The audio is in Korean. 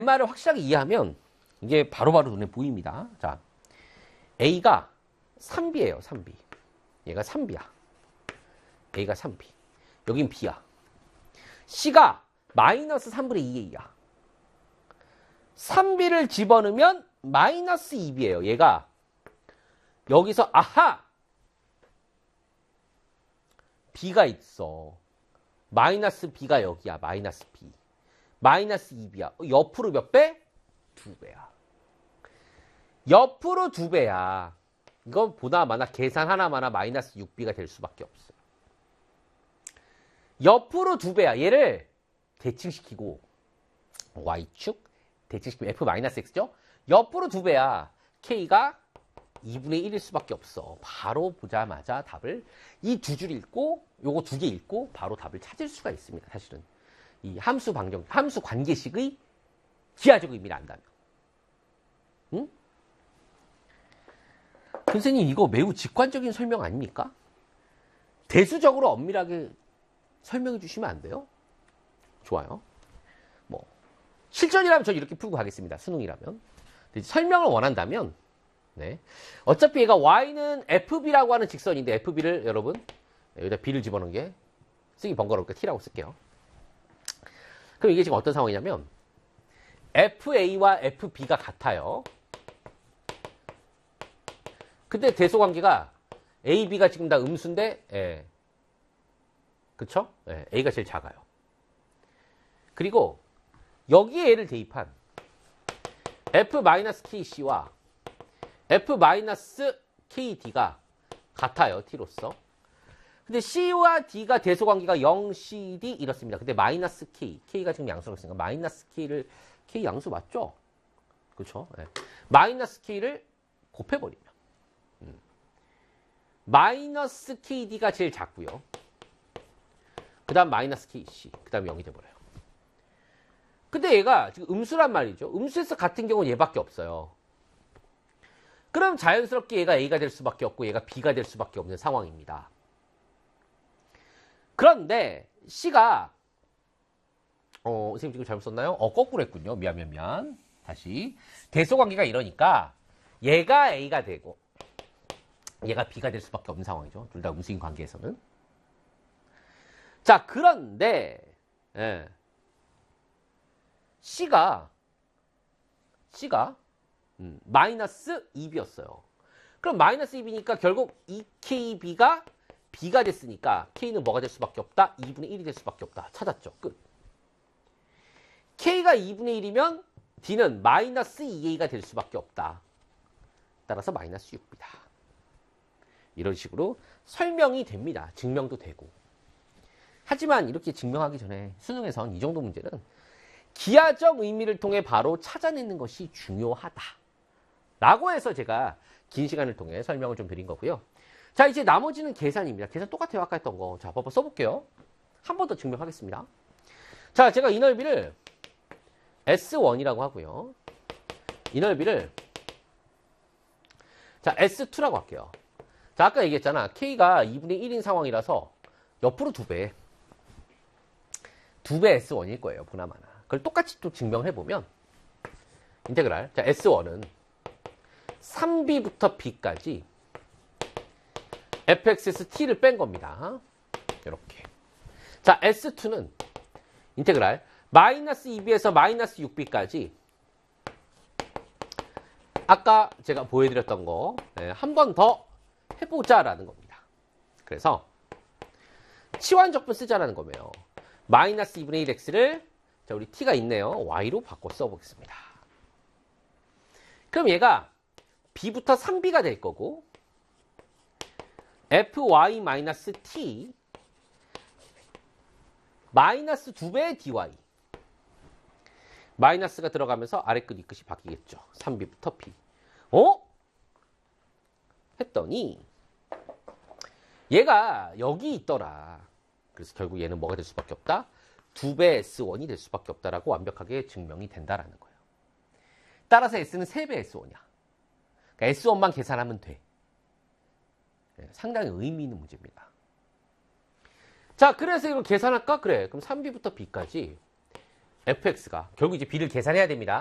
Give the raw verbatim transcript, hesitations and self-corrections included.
말을 확실하게 이해하면 이게 바로바로 눈에 보입니다. 자, A가 삼 비예요. 삼 비. 얘가 삼 비야. A가 삼 비. 여긴 B야. C가 마이너스 삼분의 이 A야. 삼 비를 집어넣으면 마이너스 이 비예요. 얘가 여기서 아하! B가 있어. 마이너스 B가 여기야. 마이너스 B. 마이너스 이 비야. 옆으로 몇 배? 두 배야. 옆으로 두 배야. 이건 보나마나 계산 하나마나 마이너스 육 비가 될 수밖에 없어요. 옆으로 두 배야. 얘를 대칭시키고 Y축 대칭시키면 F-X죠? 옆으로 두 배야. K가 이분의 일일 수밖에 없어. 바로 보자마자 답을 이 두 줄 읽고 요거 두 개 읽고 바로 답을 찾을 수가 있습니다. 사실은 이 함수 방정, 함수 관계식의 기하적 의미를 안다면. 응? 선생님 이거 매우 직관적인 설명 아닙니까? 대수적으로 엄밀하게 설명해 주시면 안 돼요? 좋아요. 뭐 실전이라면 저 이렇게 풀고 가겠습니다. 수능이라면. 설명을 원한다면 네. 어차피 얘가 Y는 에프비라고 하는 직선인데 에프비를 여러분 여기다 B를 집어넣은 게 쓰기 번거롭게 T라고 쓸게요. 그럼 이게 지금 어떤 상황이냐면 에프에이와 에프비가 같아요. 근데 대소관계가 에이, B가 지금 다 음수인데 예. 그쵸? 예. A가 제일 작아요. 그리고 여기에 A를 대입한 F-케이씨와 F-케이디가 같아요. T로서. 근데 C와 D가 대소관계가 영, 씨, 디 이렇습니다. 근데 마이너스 K, K가 지금 양수라고 했으니까 마이너스 K를, K 양수 맞죠? 그렇죠? 네. 마이너스 K를 곱해버리면 음. 마이너스 케이디가 제일 작고요. 그 다음 마이너스 케이씨, 그 다음 영이 돼버려요. 근데 얘가 지금 음수란 말이죠. 음수에서 같은 경우는 얘밖에 없어요. 그럼 자연스럽게 얘가 A가 될 수밖에 없고 얘가 B가 될 수밖에 없는 상황입니다. 그런데 C가 어, 선생님 지금 잘못 썼나요? 어, 거꾸로 했군요. 미안, 미안, 미안. 다시. 대소관계가 이러니까 얘가 A가 되고 얘가 B가 될 수밖에 없는 상황이죠. 둘 다 음수인 관계에서는. 자, 그런데 예. C가 C가 음, 마이너스 이 비였어요. 그럼 마이너스 이 비니까 결국 이 케이비가 B가 됐으니까 K는 뭐가 될 수밖에 없다? 이분의 일이 될 수밖에 없다. 찾았죠. 끝. K가 이분의 일이면 D는 마이너스 이 에이가 될 수밖에 없다. 따라서 마이너스 육 비다. 이런 식으로 설명이 됩니다. 증명도 되고. 하지만 이렇게 증명하기 전에 수능에선 이 정도 문제는 기하적 의미를 통해 바로 찾아내는 것이 중요하다. 라고 해서 제가 긴 시간을 통해 설명을 좀 드린 거고요. 자, 이제 나머지는 계산입니다. 계산 똑같아요. 아까 했던 거. 자, 한번 써볼게요. 한 번 더 증명하겠습니다. 자, 제가 이 넓이를 에스 원이라고 하고요. 이 넓이를 자, 에스 투라고 할게요. 자, 아까 얘기했잖아. K가 이분의 일인 상황이라서 옆으로 두 배. 두 배 에스 원일 거예요. 보나마나. 그걸 똑같이 또 증명해보면 인테그랄. 자, 에스 원은 삼 비부터 B까지 에프엑스에서 T를 뺀 겁니다. 이렇게. 자, 에스 투는 인테그랄 마이너스 이 비에서 마이너스 육 비까지 아까 제가 보여드렸던 거 한 번 더 해보자라는 겁니다. 그래서 치환적분 쓰자라는 거예요. 마이너스 이분의 일 엑스를 자, 우리 T가 있네요. Y로 바꿔 써보겠습니다. 그럼 얘가 B부터 삼 비가 될 거고 에프와이-T 마이너스 두 배의 디와이 마이너스가 들어가면서 아래끝 윗끝이 바뀌겠죠. 삼 비부터 B. 어? 했더니 얘가 여기 있더라. 그래서 결국 얘는 뭐가 될 수밖에 없다? 두 배 에스 원이 될 수밖에 없다라고 완벽하게 증명이 된다라는 거예요. 따라서 S는 세 배 에스 원이야. 그러니까 에스 원만 계산하면 돼. 상당히 의미 있는 문제입니다. 자, 그래서 이걸 계산할까? 그래. 그럼 삼 비부터 B까지 에프엑스가 결국 이제 b를 계산해야 됩니다.